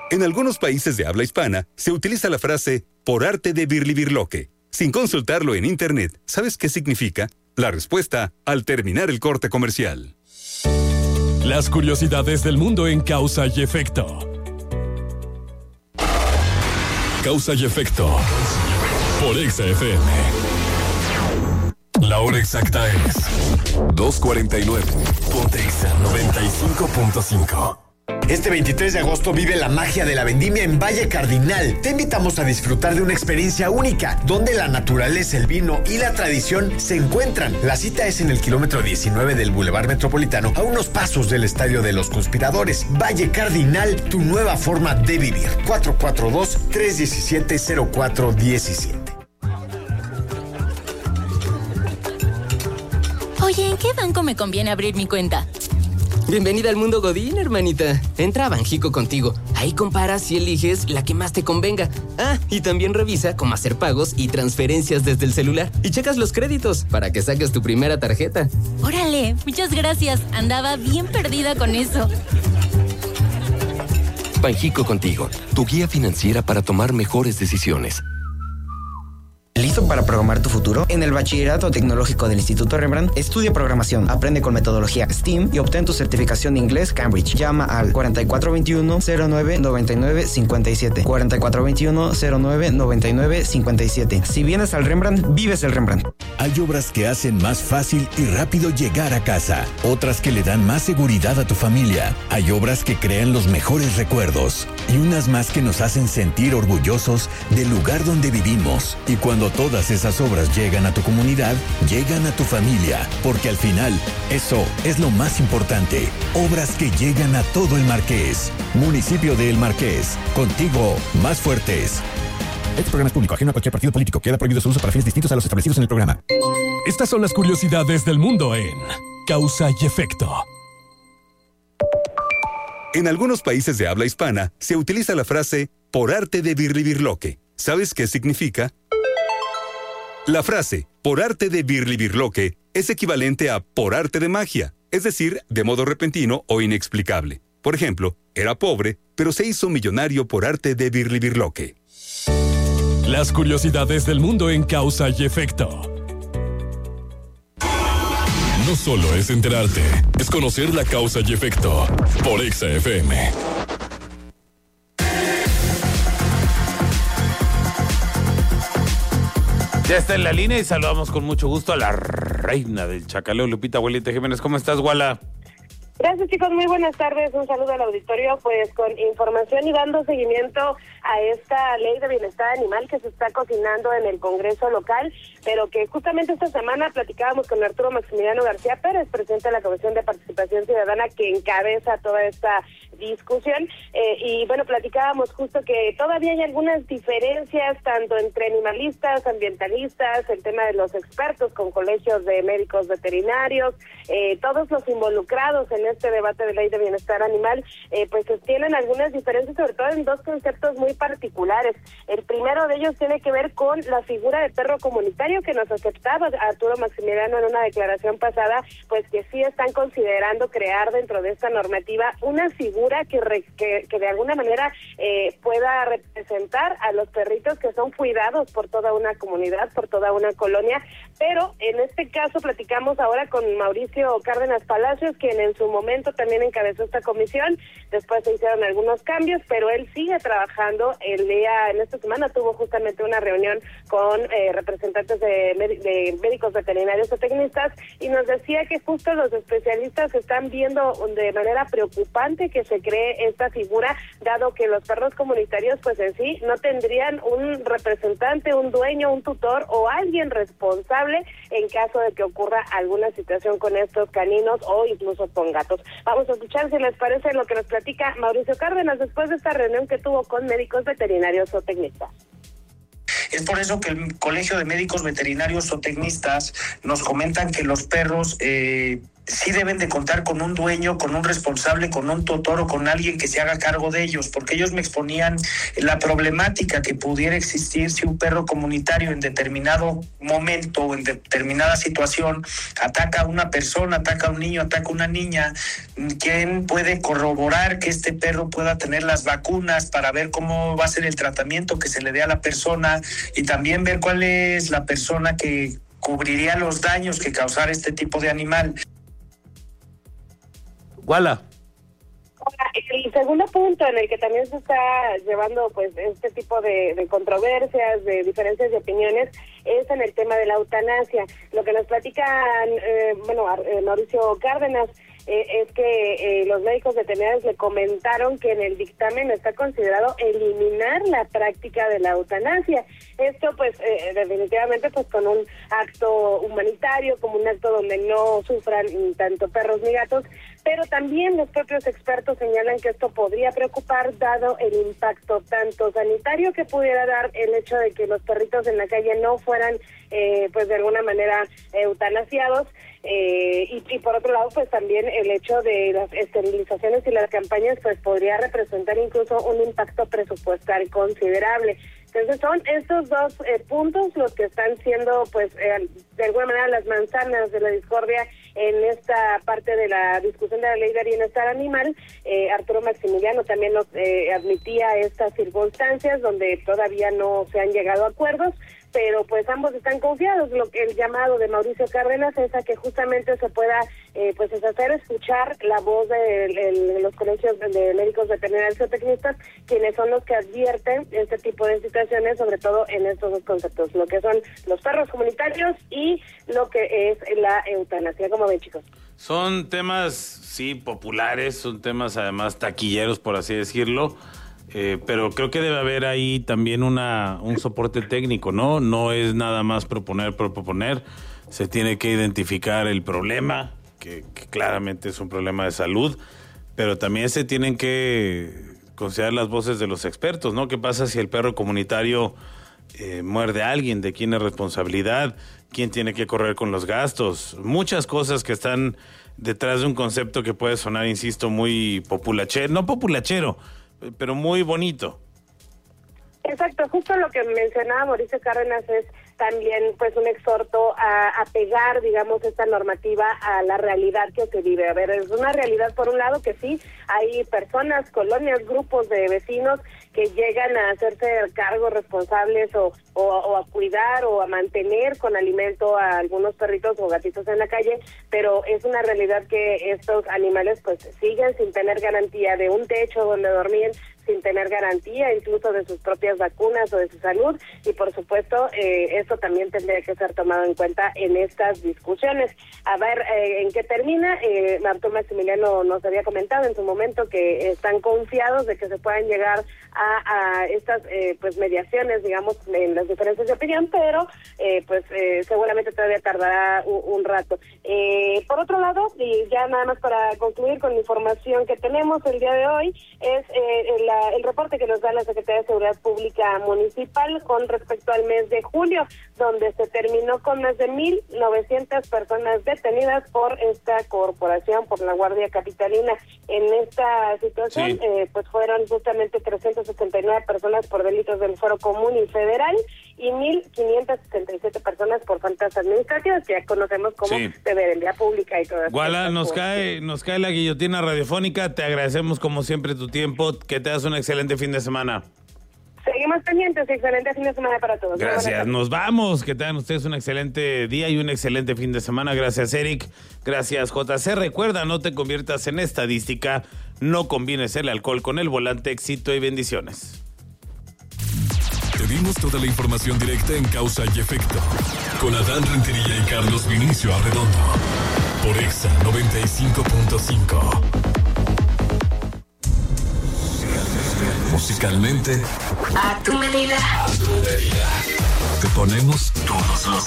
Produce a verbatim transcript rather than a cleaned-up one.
En algunos países de habla hispana se utiliza la frase por arte de birlibirloque. Sin consultarlo en internet, ¿sabes qué significa? La respuesta al terminar el corte comercial. Las curiosidades del mundo en Causa y Efecto. Causa y Efecto por Exa F M. La hora exacta es dos cuarenta y nueve. Ponte Exa noventa y cinco punto cinco. Este veintitrés de agosto vive la magia de la vendimia en Valle Cardinal. Te invitamos a disfrutar de una experiencia única, donde la naturaleza, el vino y la tradición se encuentran. La cita es en el kilómetro diecinueve del Boulevard Metropolitano, a unos pasos del Estadio de los Conspiradores. Valle Cardinal, tu nueva forma de vivir. cuatro cuatro dos, tres uno siete, cero cuatro uno siete. Oye, ¿en qué banco me conviene abrir mi cuenta? Bienvenida al mundo Godín, hermanita. Entra a Banjico Contigo. Ahí comparas y eliges la que más te convenga. Ah, y también revisa cómo hacer pagos y transferencias desde el celular. Y checas los créditos para que saques tu primera tarjeta. Órale, muchas gracias. Andaba bien perdida con eso. Banjico Contigo, tu guía financiera para tomar mejores decisiones. ¿Listo para programar tu futuro? En el Bachillerato Tecnológico del Instituto Rembrandt, estudia programación, aprende con metodología STEAM y obtén tu certificación de inglés Cambridge. Llama al cuatro cuatro dos uno, cero nueve, nueve nueve cinco siete. cuatro cuatro dos uno, cero nueve, nueve nueve cinco siete. Si vienes al Rembrandt, vives el Rembrandt. Hay obras que hacen más fácil y rápido llegar a casa, otras que le dan más seguridad a tu familia. Hay obras que crean los mejores recuerdos y unas más que nos hacen sentir orgullosos del lugar donde vivimos. Y cuando todas esas obras llegan a tu comunidad, llegan a tu familia, porque al final, eso es lo más importante. Obras que llegan a todo el Marqués. Municipio de El Marqués. Contigo, más fuertes. Este programa es público, ajeno a cualquier partido político. Queda prohibido su uso para fines distintos a los establecidos en el programa. Estas son las curiosidades del mundo en Causa y Efecto. En algunos países de habla hispana se utiliza la frase por arte de birlibirloque. ¿Sabes qué significa? La frase por arte de birlibirloque es equivalente a por arte de magia, es decir, de modo repentino o inexplicable. Por ejemplo, era pobre, pero se hizo millonario por arte de birlibirloque. Las curiosidades del mundo en Causa y Efecto. No solo es enterarte, es conocer la causa y efecto por Exa F M. Ya está en la línea y saludamos con mucho gusto a la reina del chacaleo, Lupita Abuelita Jiménez. ¿Cómo estás, Guala? Gracias, chicos. Muy buenas tardes. Un saludo al auditorio, pues con información y dando seguimiento a esta ley de bienestar animal que se está cocinando en el Congreso local, pero que justamente esta semana platicábamos con Arturo Maximiliano García Pérez, presidente de la Comisión de Participación Ciudadana, que encabeza toda esta discusión. Eh, y bueno, platicábamos justo que todavía hay algunas diferencias, tanto entre animalistas, ambientalistas, el tema de los expertos con colegios de médicos veterinarios, eh, todos los involucrados en este debate de ley de bienestar animal, eh, pues tienen algunas diferencias, sobre todo en dos conceptos muy particulares. El primero de ellos tiene que ver con la figura de perro comunitario que nos aceptaba Arturo Maximiliano en una declaración pasada, pues que sí están considerando crear dentro de esta normativa una figura que, re, que, que de alguna manera eh, pueda representar a los perritos que son cuidados por toda una comunidad, por toda una colonia, pero en este caso platicamos ahora con Mauricio Cárdenas Palacios, quien en su momento también encabezó esta comisión. Después se hicieron algunos cambios, pero él sigue trabajando. El día, en esta semana tuvo justamente una reunión con eh, representantes de, de médicos veterinarios o tecnistas, y nos decía que justo los especialistas están viendo de manera preocupante que se cree esta figura, dado que los perros comunitarios pues en sí no tendrían un representante, un dueño, un tutor o alguien responsable en caso de que ocurra alguna situación con estos caninos o incluso con gatos. Vamos a escuchar si les parece lo que nos platica Mauricio Cárdenas después de esta reunión que tuvo con médicos veterinarios o tecnistas. Es por eso que el Colegio de Médicos Veterinarios o Tecnistas nos comentan que los perros eh, sí deben de contar con un dueño, con un responsable, con un tutor o con alguien que se haga cargo de ellos, porque ellos me exponían la problemática que pudiera existir si un perro comunitario en determinado momento o en determinada situación ataca a una persona, ataca a un niño, ataca a una niña. ¿Quién puede corroborar que este perro pueda tener las vacunas para ver cómo va a ser el tratamiento que se le dé a la persona y también ver cuál es la persona que cubriría los daños que causara este tipo de animal? Wala. El segundo punto en el que también se está llevando pues este tipo de, de controversias, de diferencias de opiniones, es en el tema de la eutanasia. Lo que nos platican, eh, bueno, eh, Mauricio Cárdenas, eh, es que eh, los médicos veterinarios le comentaron que en el dictamen está considerado eliminar la práctica de la eutanasia. Esto pues eh, definitivamente pues con un acto humanitario, como un acto donde no sufran tanto perros ni gatos, pero también los propios expertos señalan que esto podría preocupar dado el impacto tanto sanitario que pudiera dar el hecho de que los perritos en la calle no fueran eh, pues de alguna manera eutanasiados, eh, y, y por otro lado pues también el hecho de las esterilizaciones y las campañas pues podría representar incluso un impacto presupuestal considerable. Entonces son estos dos eh, puntos los que están siendo pues eh, de alguna manera las manzanas de la discordia en esta parte de la discusión de la ley de bienestar animal. eh, Arturo Maximiliano también nos eh, admitía estas circunstancias donde todavía no se han llegado a acuerdos, pero pues ambos están confiados. Lo que el llamado de Mauricio Cárdenas es a que justamente se pueda eh, pues hacer escuchar la voz de, de, de los colegios de, de médicos veterinarios o tecnistas, quienes son los que advierten este tipo de situaciones, sobre todo en estos dos conceptos, lo que son los perros comunitarios y lo que es la eutanasia. ¿Cómo ven, chicos? Son temas, sí, populares, son temas además taquilleros, por así decirlo. Eh, pero creo que debe haber ahí también una un soporte técnico, ¿no? No es nada más proponer por proponer, se tiene que identificar el problema, que, que claramente es un problema de salud, pero también se tienen que considerar las voces de los expertos, ¿no? ¿Qué pasa si el perro comunitario eh, muerde a alguien? ¿De quién es responsabilidad? ¿Quién tiene que correr con los gastos? Muchas cosas que están detrás de un concepto que puede sonar, insisto, muy populachero, no populachero, pero muy bonito. Exacto, justo lo que mencionaba Mauricio Cárdenas es también pues un exhorto a, a pegar, digamos, esta normativa a la realidad que se vive. A ver, es una realidad por un lado que sí, hay personas, colonias, grupos de vecinos que llegan a hacerse cargos responsables o, o, o a cuidar o a mantener con alimento a algunos perritos o gatitos en la calle, pero es una realidad que estos animales pues siguen sin tener garantía de un techo donde dormir, sin tener garantía incluso de sus propias vacunas o de su salud, y por supuesto eh, esto también tendría que ser tomado en cuenta en estas discusiones. A ver eh, en qué termina. eh, Arturo Maximiliano nos había comentado en su momento que están confiados de que se puedan llegar a, a estas eh, pues mediaciones, digamos, en las diferencias de opinión, pero eh, pues eh, seguramente todavía tardará un, un rato. Eh, por otro lado, y ya nada más para concluir con la información que tenemos el día de hoy, es eh, la el reporte que nos da la Secretaría de Seguridad Pública Municipal con respecto al mes de julio, donde se terminó con más de mil novecientas personas detenidas por esta corporación, por la Guardia Capitalina. En esta situación, sí. eh, pues fueron justamente trescientas setenta y nueve personas por delitos del Fuero Común y Federal y mil quinientas sesenta y siete personas por faltas administrativas, que ya conocemos como sí. rebeldía pública y todo eso. Guala, nos cae, nos cae la guillotina radiofónica. Te agradecemos como siempre tu tiempo. Que te das un excelente fin de semana. Seguimos pendientes, excelente fin de semana para todos. Gracias, nos vamos. Que tengan ustedes un excelente día y un excelente fin de semana. Gracias, Eric. Gracias, J C. Recuerda, no te conviertas en estadística. No combines el alcohol con el volante. Éxito y bendiciones. Te dimos toda la información directa en Causa y Efecto. Con Adán Rentería y Carlos Vinicio Arredondo. Por Exa noventa y cinco punto cinco. Musicalmente, a tu medida. A tu medida. Te ponemos todos los